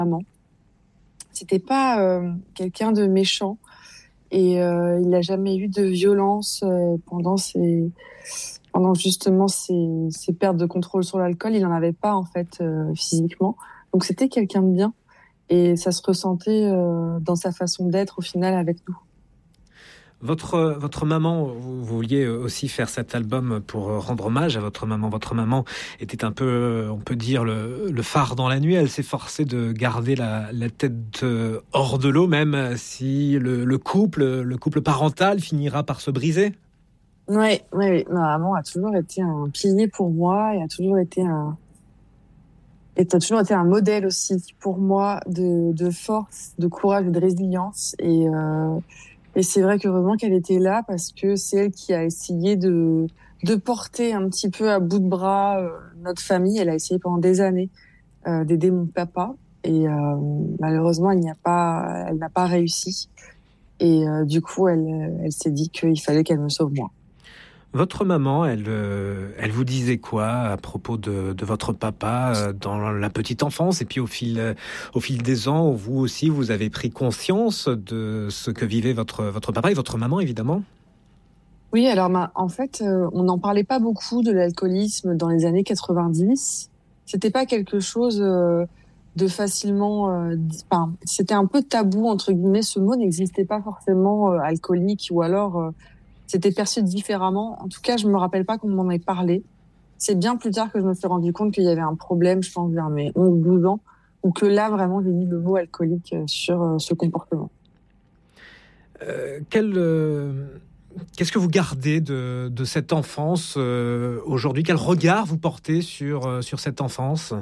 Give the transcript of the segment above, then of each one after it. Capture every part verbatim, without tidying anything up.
maman. C'était pas euh, quelqu'un de méchant et euh, il n'a jamais eu de violence euh, pendant ses, pendant justement ses, ses pertes de contrôle sur l'alcool. Il en avait pas en fait euh, physiquement. Donc c'était quelqu'un de bien et ça se ressentait euh, dans sa façon d'être au final avec nous. Votre, votre maman, vous vouliez aussi faire cet album pour rendre hommage à votre maman. Votre maman était un peu, on peut dire, le, le phare dans la nuit. Elle s'efforçait de garder la, la tête hors de l'eau, même si le, le couple, le couple parental finira par se briser. Oui, oui, oui. Ma maman a toujours été un pilier pour moi et a toujours été un, et a toujours été un modèle aussi pour moi de, de force, de courage et de résilience. Et, euh, Et c'est vrai qu'heureusement qu'elle était là parce que c'est elle qui a essayé de, de porter un petit peu à bout de bras euh, notre famille. Elle a essayé pendant des années euh, d'aider mon papa et euh, malheureusement, elle n'y a pas, elle n'a pas réussi. Et euh, du coup, elle, elle s'est dit qu'il fallait qu'elle me sauve moi. Votre maman, elle, euh, elle vous disait quoi à propos de, de votre papa euh, dans la petite enfance et puis au fil, euh, au fil des ans, vous aussi, vous avez pris conscience de ce que vivait votre, votre papa et votre maman, évidemment? Oui, alors ma, en fait, euh, on n'en parlait pas beaucoup de l'alcoolisme dans les années quatre-vingt-dix. C'était pas quelque chose euh, de facilement. Euh, di- enfin, c'était un peu tabou entre guillemets. Ce mot n'existait pas forcément euh, alcoolique ou alors euh, c'était perçu différemment. En tout cas, je me rappelle pas qu'on m'en ait parlé. C'est bien plus tard que je me suis rendu compte qu'il y avait un problème, je pense vers mes onze douze ans, ou que là vraiment j'ai mis le mot alcoolique euh, sur euh, ce comportement. Euh, quel, euh, qu'est-ce que vous gardez de, de cette enfance euh, aujourd'hui? Quel regard vous portez sur, euh, sur cette enfance?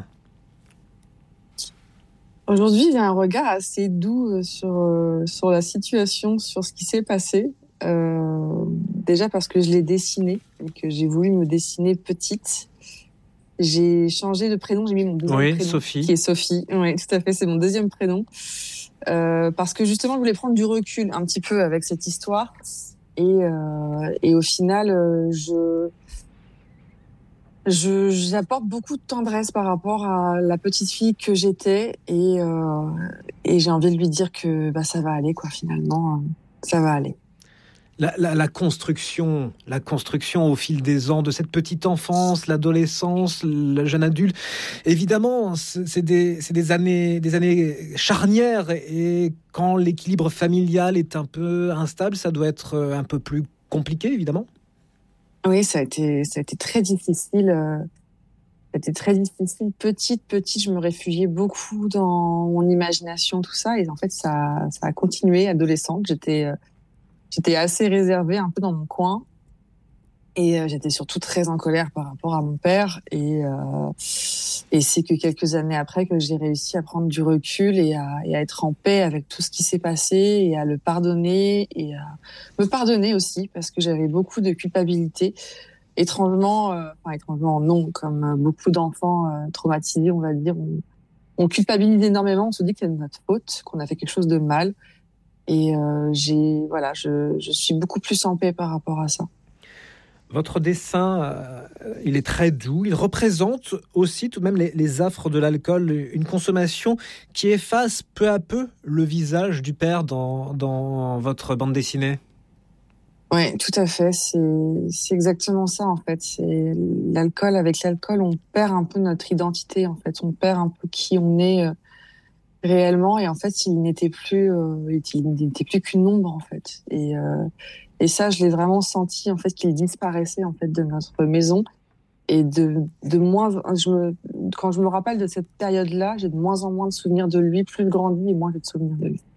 Aujourd'hui, j'ai un regard assez doux euh, sur, euh, sur la situation, sur ce qui s'est passé. Euh, déjà parce que je l'ai dessiné et que j'ai voulu me dessiner petite. J'ai changé de prénom, j'ai mis mon deuxième Oui, prénom, qui Sophie. est Sophie. Oui, tout à fait, c'est mon deuxième prénom. Euh, parce que justement, je voulais prendre du recul un petit peu avec cette histoire. Et, euh, et au final, euh, je, je, j'apporte beaucoup de tendresse par rapport à la petite fille que j'étais et, euh, et j'ai envie de lui dire que bah, ça va aller, quoi, finalement. euh, Ça va aller. La, la, la construction, la construction au fil des ans de cette petite enfance, l'adolescence, le jeune adulte. Évidemment, c'est c'est des, c'est des années, des années charnières et quand l'équilibre familial est un peu instable, ça doit être un peu plus compliqué, évidemment. Oui, ça a été, ça a été très difficile. euh, Ça a été très difficile. Petite, petite, je me réfugiais beaucoup dans mon imagination, tout ça. Et en fait, ça, ça a continué. Adolescente, j'étais, euh, j'étais assez réservée, un peu dans mon coin. Et euh, j'étais surtout très en colère par rapport à mon père. Et, euh, et c'est que quelques années après que j'ai réussi à prendre du recul et à, et à être en paix avec tout ce qui s'est passé et à le pardonner et à me pardonner aussi parce que j'avais beaucoup de culpabilité. Étrangement, euh, enfin étrangement non, comme euh, beaucoup d'enfants euh, traumatisés, on va dire, on, on culpabilise énormément. On se dit que c'est de notre faute, qu'on a fait quelque chose de mal. Et euh, j'ai, voilà, je, je suis beaucoup plus en paix par rapport à ça. Votre dessin, euh, il est très doux. Il représente aussi tout de même les, les affres de l'alcool, une consommation qui efface peu à peu le visage du père dans, dans votre bande dessinée. Ouais, tout à fait. C'est, c'est exactement ça en fait. C'est l'alcool. Avec l'alcool, on perd un peu notre identité en fait. On perd un peu qui on est euh, réellement. Et en fait, il n'était plus, euh, il n'était plus qu'une ombre en fait. Et euh, et ça, je l'ai vraiment senti en fait qu'il disparaissait en fait de notre maison. Et de, de moins, je me, quand je me rappelle de cette période-là, j'ai de moins en moins de souvenirs de lui. Plus je grandis et moins j'ai de souvenirs de lui.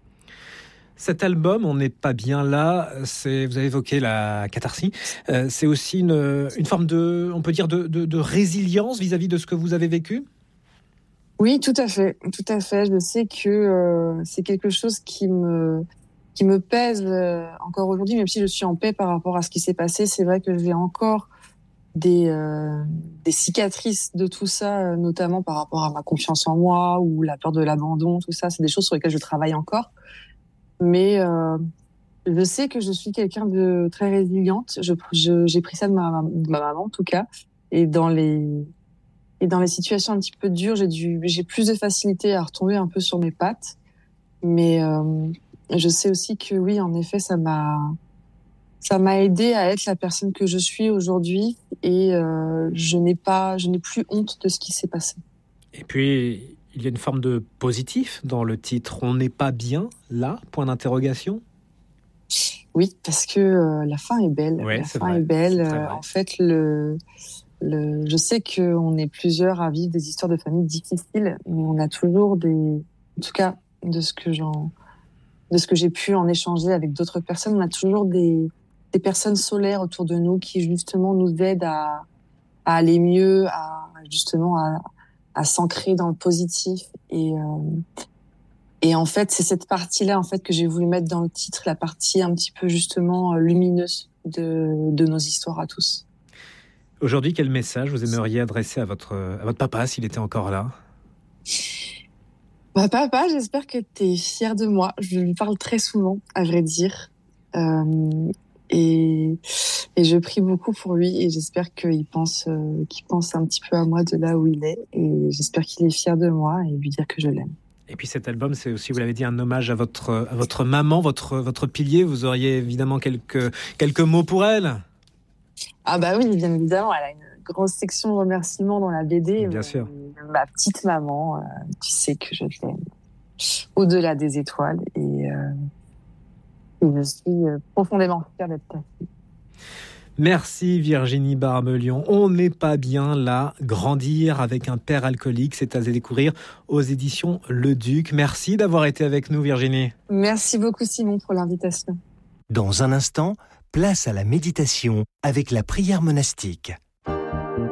Cet album, On n'est pas bien là, c'est, vous avez évoqué la catharsis, euh, c'est aussi une, une forme de, on peut dire, de, de, de résilience vis-à-vis de ce que vous avez vécu? Oui, tout à fait, tout à fait. Je sais que euh, c'est quelque chose qui me qui me pèse euh, encore aujourd'hui, même si je suis en paix par rapport à ce qui s'est passé. C'est vrai que j'ai encore des euh, des cicatrices de tout ça, euh, notamment par rapport à ma confiance en moi ou la peur de l'abandon. Tout ça, c'est des choses sur lesquelles je travaille encore. Mais euh, je sais que je suis quelqu'un de très résiliente. Je, je, j'ai pris ça de ma, de ma maman, en tout cas. Et dans les, et dans les situations un petit peu dures, j'ai dû, j'ai plus de facilité à retomber un peu sur mes pattes. Mais euh, je sais aussi que oui, en effet, ça m'a, ça m'a aidé à être la personne que je suis aujourd'hui, et euh, je n'ai pas, je n'ai plus honte de ce qui s'est passé. Et puis, il y a une forme de positif dans le titre. On n'est pas bien là, point d'interrogation. Oui, parce que euh, la fin est belle. Ouais, la c'est fin vrai, est belle. c'est très Euh, vrai. en fait, le, le, je sais qu'on est plusieurs à vivre des histoires de famille difficiles, mais on a toujours des, en tout cas, de ce que j'en, de ce que j'ai pu en échanger avec d'autres personnes, on a toujours des, des personnes solaires autour de nous qui justement nous aident à, à aller mieux, à justement à, à s'ancrer dans le positif. Et, euh, et en fait, c'est cette partie-là en fait que j'ai voulu mettre dans le titre, la partie un petit peu justement lumineuse de, de nos histoires à tous. Aujourd'hui, quel message vous aimeriez adresser à votre, à votre papa s'il était encore là? Bah, papa, j'espère que tu es fier de moi. Je lui parle très souvent, à vrai dire. Euh, et, et je prie beaucoup pour lui, et j'espère qu'il pense, euh, qu'il pense un petit peu à moi de là où il est. Et j'espère qu'il est fier de moi, et lui dire que je l'aime. Et puis cet album, c'est aussi, vous l'avez dit, un hommage à votre, à votre maman, votre, votre pilier. Vous auriez évidemment quelques, quelques mots pour elle? Ah bah oui, bien évidemment, elle a une grosse section de remerciements dans la B D. Bien Mais sûr. ma petite maman, euh, tu sais que je t'aime au-delà des étoiles, et, euh, et je suis profondément fière d'être ta fille. Merci Virginie Barbelion. On n'est pas bien là. Grandir avec un père alcoolique, c'est à découvrir aux éditions Le Duc. Merci d'avoir été avec nous, Virginie. Merci beaucoup Simon pour l'invitation. Dans un instant, place à la méditation avec la prière monastique.